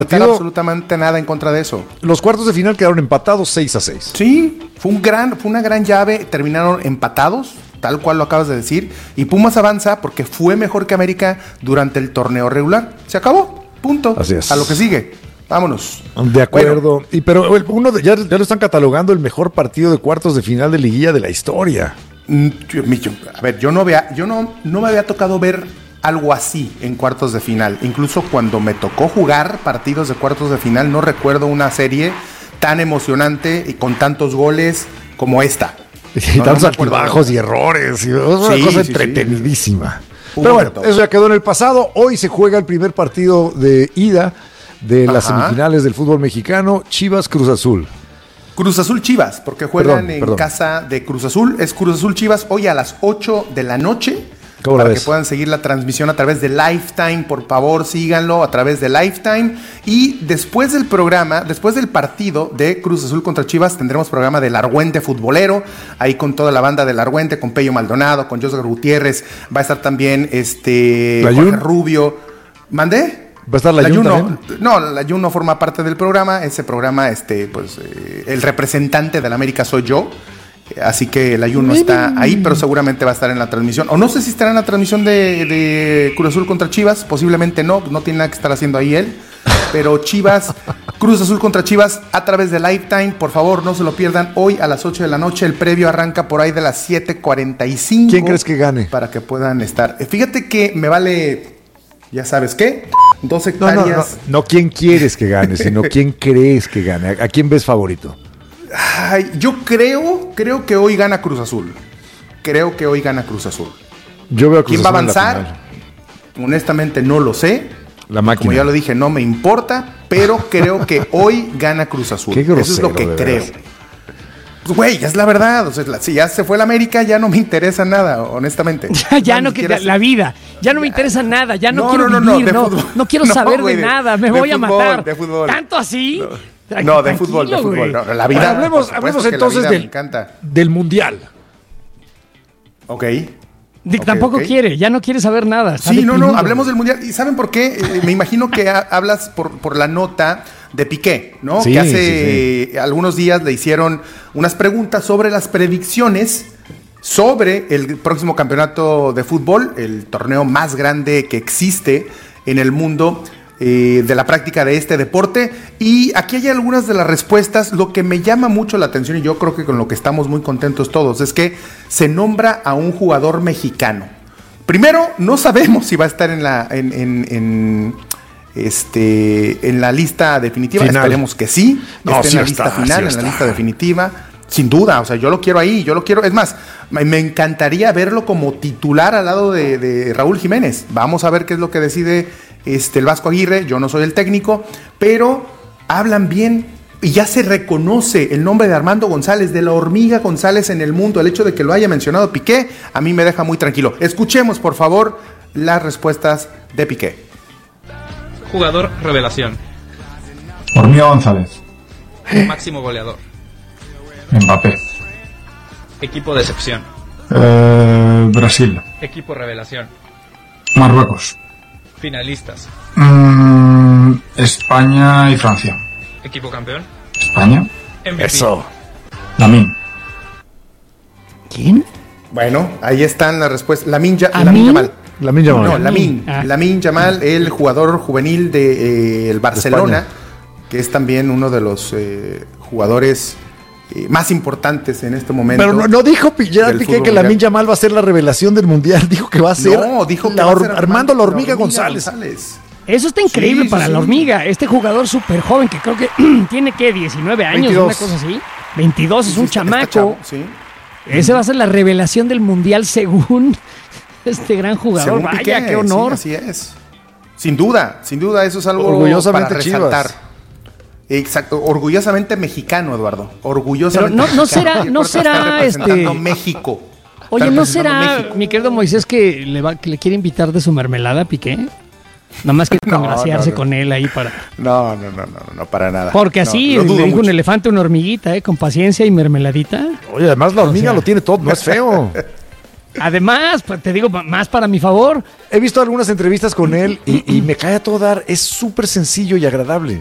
absolutamente nada en contra de eso. Los cuartos de final quedaron empatados 6-6. Sí, fue una gran llave, terminaron empatados, tal cual lo acabas de decir, y Pumas avanza porque fue mejor que América durante el torneo regular. Se acabó, punto. Así es. A lo que sigue. Vámonos. De acuerdo. Bueno, pero ya lo están catalogando el mejor partido de cuartos de final de liguilla de la historia. A ver, no me había tocado ver algo así en cuartos de final. Incluso cuando me tocó jugar partidos de cuartos de final, no recuerdo una serie tan emocionante y con tantos goles como esta. Y tantos altibajos y errores. Es una cosa entretenidísima. Pero bueno, eso ya quedó en el pasado. Hoy se juega el primer partido de ida de las semifinales del fútbol mexicano, Chivas Cruz Azul. Cruz Azul Chivas, porque juegan en casa de Cruz Azul. Es Cruz Azul Chivas hoy a las 8 de la noche. Para que puedan seguir la transmisión a través de Lifetime, por favor síganlo a través de Lifetime. Y después del programa, después del partido de Cruz Azul contra Chivas, tendremos programa del Argüente Futbolero, ahí con toda la banda del Argüente, con Pello Maldonado, con José Gutiérrez, va a estar también Jorge Rubio. ¿Mandé? ¿Va a estar la Jun? No, la Jun no forma parte del programa. Ese programa, el representante de la América soy yo. Así que el Ayun no está ahí, pero seguramente va a estar en la transmisión. O no sé si estará en la transmisión de Cruz Azul contra Chivas. Posiblemente no tiene nada que estar haciendo ahí él. Pero Chivas, Cruz Azul contra Chivas a través de Lifetime. Por favor, no se lo pierdan. Hoy a las 8 de la noche. El previo arranca por ahí de las 7:45. ¿Quién crees que gane? Para que puedan estar. Fíjate que me vale, ya sabes qué, 2 hectáreas. No quién quieres que gane, sino quién crees que gane. ¿A quién ves favorito? Ay, yo creo que hoy gana Cruz Azul. Yo veo ¿Quién va a avanzar? Honestamente no lo sé. La máquina. Como ya lo dije, no me importa, pero creo que hoy gana Cruz Azul. Qué grosero, eso es lo que creo. Pues güey, es la verdad. O sea, si ya se fue la América, ya no me interesa nada, honestamente. Ya no quiero la vida. Ya no me interesa nada. Ya no quiero vivir. No quiero saber de nada. Me voy a matar. De fútbol. ¿Tanto así? No, de fútbol. No, la vida. Hablemos entonces del Mundial. Ok. Tampoco quiere, ya no quiere saber nada. Sí, hablemos del Mundial. ¿Y saben por qué? Me imagino que hablas por la nota de Piqué, ¿no? Sí, que hace algunos días le hicieron unas preguntas sobre las predicciones sobre el próximo campeonato de fútbol, el torneo más grande que existe en el mundo de la práctica de este deporte. Y aquí hay algunas de las respuestas. Lo que me llama mucho la atención, y yo creo que con lo que estamos muy contentos todos, es que se nombra a un jugador mexicano. Primero, no sabemos si va a estar en la lista definitiva. Final. Esperemos que sí. En la lista final, en la lista definitiva. Sin duda, o sea, yo lo quiero ahí, es más, me encantaría verlo como titular al lado de Raúl Jiménez. Vamos a ver qué es lo que decide el Vasco Aguirre. Yo no soy el técnico, pero hablan bien y ya se reconoce el nombre de Armando González, de la hormiga González en el mundo. El hecho de que lo haya mencionado Piqué a mí me deja muy tranquilo. Escuchemos, por favor, las respuestas de Piqué. Jugador revelación. Hormiga González. Máximo goleador. Mbappé. Equipo de excepción. Brasil. Equipo revelación. Marruecos. Finalistas. España y Francia. Equipo campeón. España. MVP. Eso. Lamine. ¿Quién? Bueno, ahí están las respuestas. Lamine Yamal. Lamine Yamal, el jugador juvenil del Barcelona, que es también uno de los jugadores más importantes en este momento. Pero no dijo Piqué que Lamine Yamal va a ser la revelación del Mundial. Dijo que va a ser Armando la hormiga González. Eso está increíble para la hormiga. Este jugador súper joven que creo que tiene 19 años, 22. Una cosa así. 22, es un chamaco. Sí. Ese va a ser la revelación del Mundial según este gran jugador. Según Vaya, Piqué, qué honor. Sí, así es. Sin duda, eso es algo orgullosamente para resaltar. Chivas. Exacto, orgullosamente mexicano, Eduardo. Orgullosamente mexicano. Pero no será México. Oye, ¿no será México, mi querido Moisés, que le quiere invitar de su mermelada a Piqué? Nada más que congraciarse con él ahí para... No, para nada. Porque así le dijo un elefante a una hormiguita, con paciencia y mermeladita. Oye, además la hormiga lo tiene todo, no es feo. Además, pues, te digo, más para mi favor. He visto algunas entrevistas con él y me cae a todo dar. Es súper sencillo y agradable.